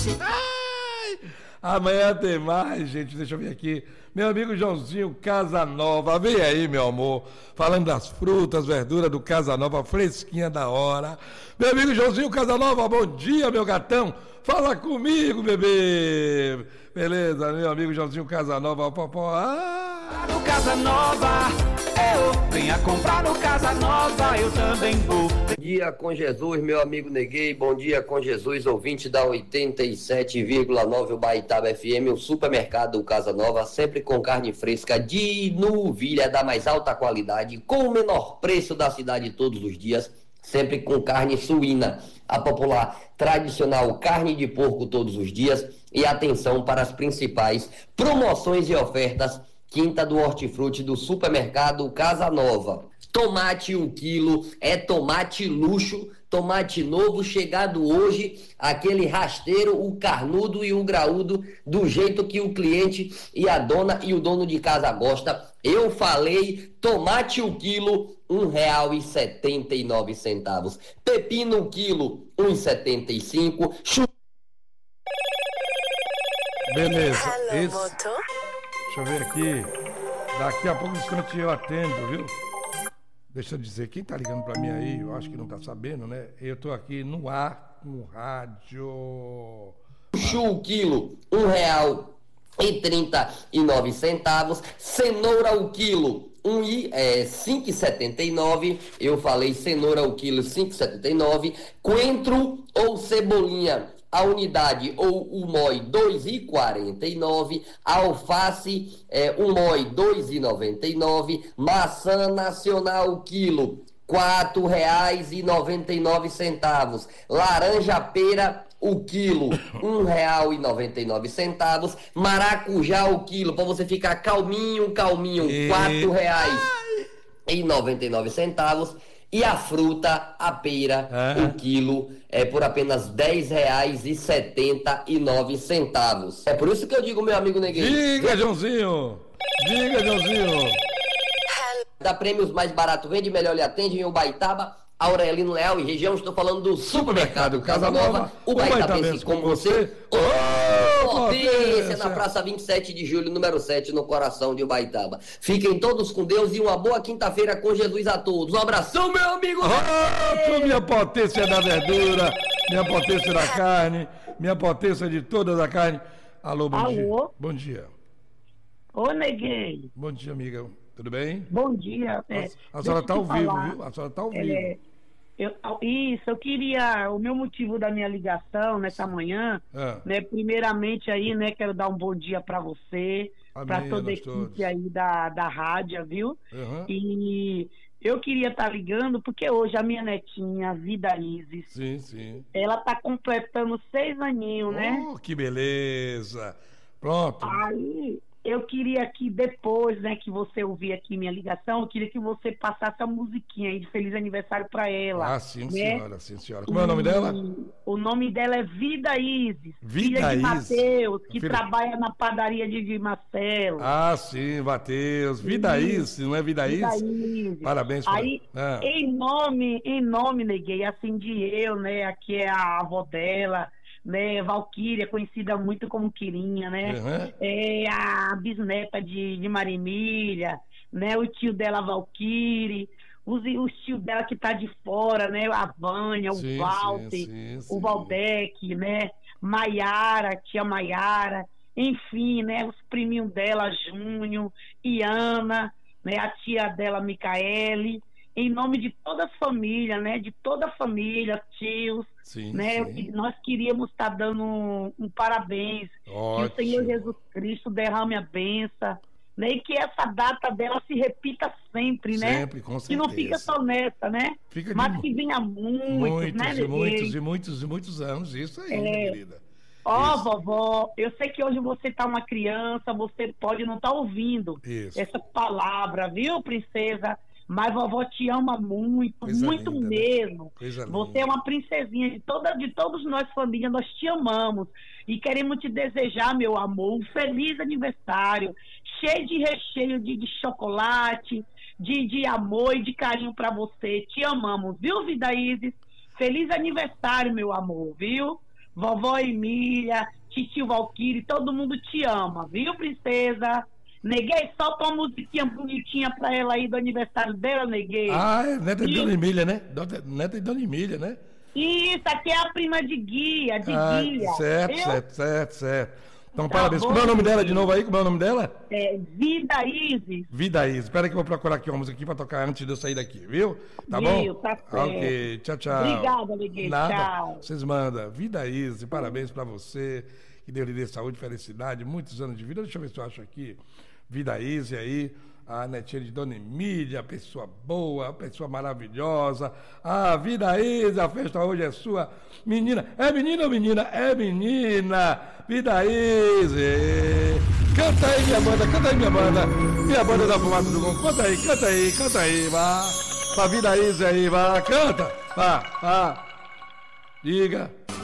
Amanhã tem mais, gente. Deixa eu ver aqui. Meu amigo Joãozinho Casanova, vem aí, meu amor. Falando das frutas, verduras do Casanova, fresquinha da hora. Meu amigo Joãozinho Casanova, bom dia, meu gatão. Fala comigo, bebê. Beleza, meu amigo Joãozinho Casanova, No Casanova, venha comprar no Casanova, eu também vou. Bom dia com Jesus, meu amigo Neguei. Bom dia com Jesus, ouvinte da 87,9 Ubaitaba FM, o supermercado Casa Nova, sempre com carne fresca de novilha da mais alta qualidade, com o menor preço da cidade todos os dias, sempre com carne suína, a popular tradicional carne de porco todos os dias. E atenção para as principais promoções e ofertas. Quinta do Hortifruti do supermercado Casa Nova. Tomate 1 quilo, é tomate luxo, tomate novo, chegado hoje, aquele rasteiro, o carnudo e o graúdo, do jeito que o cliente e a dona e o dono de casa gosta. Eu falei, tomate 1 quilo, R$1,79. Pepino 1 quilo, R$1,75. beleza. Deixa eu ver aqui. Daqui a pouco instante eu atendo, viu? Deixa eu dizer, quem tá ligando pra mim aí, eu acho que não tá sabendo, né? Eu tô aqui no ar, no rádio. Chuchu 1 quilo, R$1,39. Cenoura 1 quilo, R$5,79. Eu falei cenoura 1 quilo, R$5,79. Coentro ou cebolinha, a unidade ou o MOI, R$2,49. Alface, o MOI, R$2,99. Maçã nacional, o quilo, R$4,99. Laranja pera, o quilo, R$1,99. Maracujá, o quilo, para você ficar calminho, R$4,99. E a fruta, a pera, o quilo, é por apenas R$10,79. É por isso que eu digo, meu amigo Neguinho. Diga, Joãozinho! Diga, Joãozinho! Dá prêmios mais barato, vende melhor, lhe atende em Ubaitaba, Aurelino Leal e região. Estou falando do supermercado Casa Nova. Ubaitabense com você. Potência, na Praça 27 de Julho, número 7, no coração de Ubaitaba. Fiquem todos com Deus e uma boa quinta-feira com Jesus a todos. Um abração, meu amigo! Minha potência da verdura, minha potência da carne, minha potência de toda a carne. Alô, bom dia. Bom dia. Ô, Neguinho. Bom dia, amiga. Tudo bem? Bom dia. A senhora está ao vivo, viu? A senhora está ao vivo. Eu queria, o meu motivo da minha ligação nessa manhã, né, primeiramente aí, né, quero dar um bom dia para você, para toda a equipe aí da rádio, viu? E eu queria estar ligando porque hoje a minha netinha, a Vida Isis, sim. Ela tá completando 6 aninhos, né? Que beleza! Pronto. Aí eu queria que depois, né, que você ouvir aqui minha ligação, eu queria que você passasse a musiquinha aí de feliz aniversário para ela. Sim, né? sim, senhora. Como é o nome dela? O nome dela é Vida Isis, Vida filha de Isis. Mateus, que trabalha na padaria de Marcelo. Sim, Mateus. Vida Isis, não é Vida Isis? Parabéns. Aí, em nome, Neguei, assim de eu, né, aqui é a avó dela, né, Valquíria, conhecida muito como Quirinha, né, é a bisneta de Marimília, né, o tio dela, Valquíria, os tios dela que tá de fora, né, a Vânia, o Walter, o Valdec, né, Maiara, tia Maiara, enfim, né, os priminhos dela, Júnior, Iana, né, a tia dela, Micaele, em nome de toda a família, né, de toda a família, tios, né, nós queríamos estar dando um parabéns, Ótimo. que o Senhor Jesus Cristo derrame a bênção, né, e que essa data dela se repita sempre, né, sempre, com certeza. Que não fica só nessa, né, mas que venha muitos, né, muitos anos, isso aí, minha querida. Vovó, eu sei que hoje você tá uma criança, você pode não estar ouvindo essa palavra, viu, princesa? Mas vovó te ama muito, coisa muito linda, mesmo. Né? Você é uma princesinha de todos nós, família, nós te amamos. E queremos te desejar, meu amor, um feliz aniversário, cheio de recheio de chocolate, de amor e de carinho pra você. Te amamos, viu, Vida Isis? Feliz aniversário, meu amor, viu? vovó Emília, titio Valquírio, todo mundo te ama, viu, princesa? Neguei, solta uma musiquinha bonitinha pra ela aí do aniversário dela, Neguei. Ah, é neta de Dona Emília, né? Neta de Dona Emília, né? Isso, aqui é a prima de Guia, de Guia. Certo. Então, Tá parabéns. bom, Como é o nome dela Neguei. de novo aí? Como é o nome dela? Vida Isis. Vida Isa. Espera que eu vou procurar aqui uma música aqui pra tocar antes de eu sair daqui, viu? Tá Viu, bom? tá certo. Ok, tchau. Obrigada, Neguei. Nada. Tchau. Vocês mandam. Vida Isa, parabéns pra você. Que Deus lhe dê saúde, felicidade, muitos anos de vida. Deixa eu ver se eu acho aqui. Vida Isa aí. A netinha de Dona Emília, pessoa boa, pessoa maravilhosa. Ah, Vida Isa, a festa hoje é sua. Menina, é menina ou menina? É menina. Vida Isa. Canta aí, minha banda, Minha banda da Fumaça do Gonçalo. Canta aí, vá. Pra Vida Isa aí, vá, canta. Vá. Diga.